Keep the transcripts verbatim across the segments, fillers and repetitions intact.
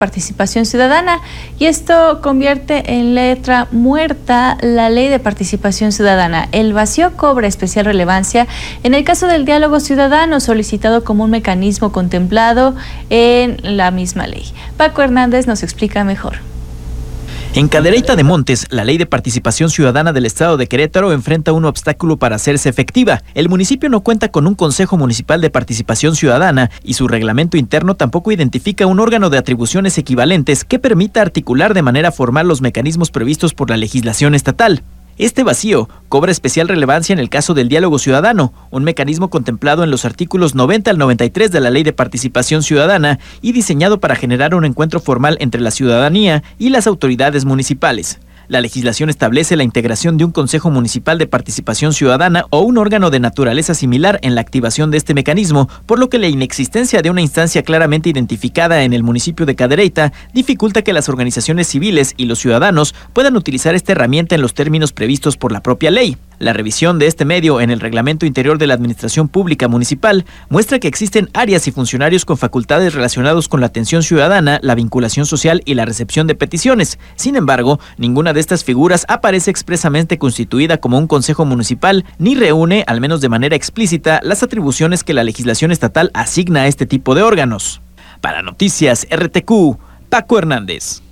Participación ciudadana, y esto convierte en letra muerta la Ley de Participación Ciudadana. El vacío cobra especial relevancia en el caso del diálogo ciudadano, solicitado como un mecanismo contemplado en la misma ley. Paco Hernández nos explica mejor. En Cadereyta de Montes, la Ley de Participación Ciudadana del Estado de Querétaro enfrenta un obstáculo para hacerse efectiva. El municipio no cuenta con un Consejo Municipal de Participación Ciudadana y su reglamento interno tampoco identifica un órgano de atribuciones equivalentes que permita articular de manera formal los mecanismos previstos por la legislación estatal. Este vacío cobra especial relevancia en el caso del diálogo ciudadano, un mecanismo contemplado en los artículos noventa al noventa y tres de la Ley de Participación Ciudadana y diseñado para generar un encuentro formal entre la ciudadanía y las autoridades municipales. La legislación establece la integración de un Consejo Municipal de Participación Ciudadana o un órgano de naturaleza similar en la activación de este mecanismo, por lo que la inexistencia de una instancia claramente identificada en el municipio de Cadereyta dificulta que las organizaciones civiles y los ciudadanos puedan utilizar esta herramienta en los términos previstos por la propia ley. La revisión de este medio en el Reglamento Interior de la Administración Pública Municipal muestra que existen áreas y funcionarios con facultades relacionados con la atención ciudadana, la vinculación social y la recepción de peticiones. Sin embargo, ninguna de estas figuras aparece expresamente constituida como un consejo municipal ni reúne, al menos de manera explícita, las atribuciones que la legislación estatal asigna a este tipo de órganos. Para Noticias R T Q, Paco Hernández.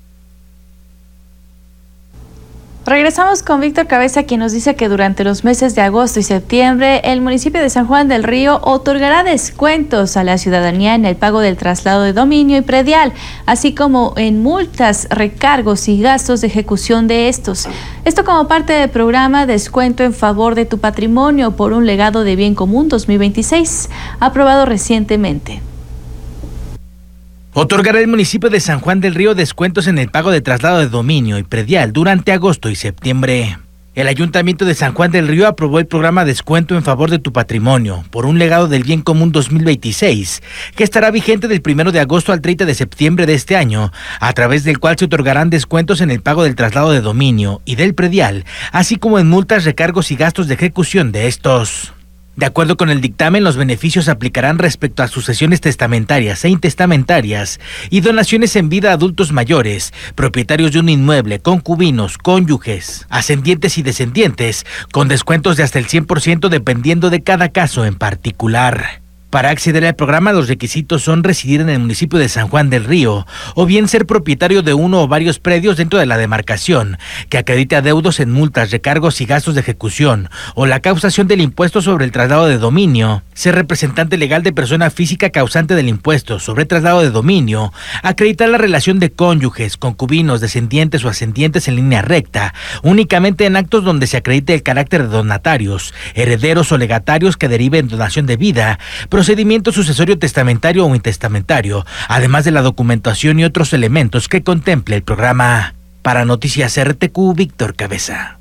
Regresamos con Víctor Cabeza, quien nos dice que durante los meses de agosto y septiembre el municipio de San Juan del Río otorgará descuentos a la ciudadanía en el pago del traslado de dominio y predial, así como en multas, recargos y gastos de ejecución de estos. Esto como parte del programa Descuento en Favor de tu Patrimonio por un Legado de Bien Común dos mil veintiséis, aprobado recientemente. Otorgará el municipio de San Juan del Río descuentos en el pago de traslado de dominio y predial durante agosto y septiembre. El Ayuntamiento de San Juan del Río aprobó el programa Descuento en Favor de tu Patrimonio por un Legado del Bien Común dos mil veintiséis, que estará vigente del primero de agosto al treinta de septiembre de este año, a través del cual se otorgarán descuentos en el pago del traslado de dominio y del predial, así como en multas, recargos y gastos de ejecución de estos. De acuerdo con el dictamen, los beneficios se aplicarán respecto a sucesiones testamentarias e intestamentarias y donaciones en vida a adultos mayores, propietarios de un inmueble, concubinos, cónyuges, ascendientes y descendientes, con descuentos de hasta el cien por ciento dependiendo de cada caso en particular. Para acceder al programa, los requisitos son residir en el municipio de San Juan del Río o bien ser propietario de uno o varios predios dentro de la demarcación, que acredite adeudos en multas, recargos y gastos de ejecución o la causación del impuesto sobre el traslado de dominio, ser representante legal de persona física causante del impuesto sobre traslado de dominio, acreditar la relación de cónyuges, concubinos, descendientes o ascendientes en línea recta, únicamente en actos donde se acredite el carácter de donatarios, herederos o legatarios que deriven donación de vida, procedimiento sucesorio testamentario o intestamentario, además de la documentación y otros elementos que contemple el programa. Para Noticias R T Q, Víctor Cabeza.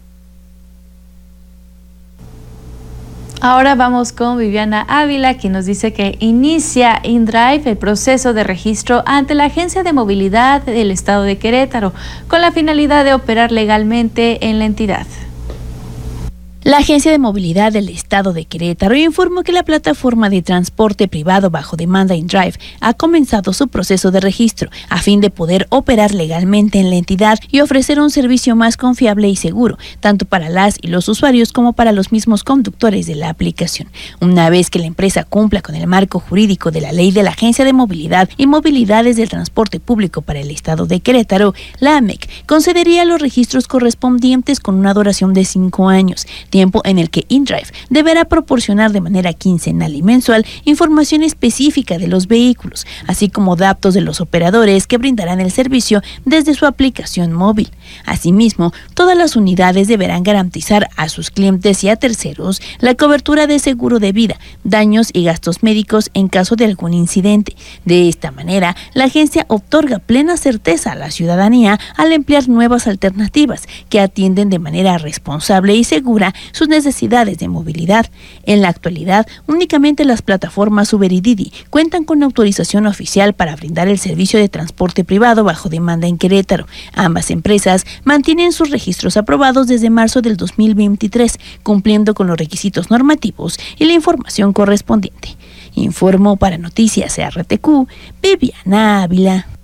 Ahora vamos con Viviana Ávila, quien nos dice que inicia InDrive el proceso de registro ante la Agencia de Movilidad del Estado de Querétaro, con la finalidad de operar legalmente en la entidad. La Agencia de Movilidad del Estado de Querétaro informó que la plataforma de transporte privado bajo demanda InDrive ha comenzado su proceso de registro a fin de poder operar legalmente en la entidad y ofrecer un servicio más confiable y seguro, tanto para las y los usuarios como para los mismos conductores de la aplicación. Una vez que la empresa cumpla con el marco jurídico de la ley de la Agencia de Movilidad y Movilidades del Transporte Público para el Estado de Querétaro, la A M E C concedería los registros correspondientes con una duración de cinco años, tiempo en el que InDrive deberá proporcionar de manera quincenal y mensual información específica de los vehículos, así como datos de los operadores que brindarán el servicio desde su aplicación móvil. Asimismo, todas las unidades deberán garantizar a sus clientes y a terceros la cobertura de seguro de vida, daños y gastos médicos en caso de algún incidente. De esta manera, la agencia otorga plena certeza a la ciudadanía al emplear nuevas alternativas que atienden de manera responsable y segura sus necesidades de movilidad. En la actualidad, únicamente las plataformas Uber y Didi cuentan con autorización oficial para brindar el servicio de transporte privado bajo demanda en Querétaro. Ambas empresas mantienen sus registros aprobados desde marzo del dos mil veintitrés, cumpliendo con los requisitos normativos y la información correspondiente. Informó para Noticias R T Q, Viviana Ávila.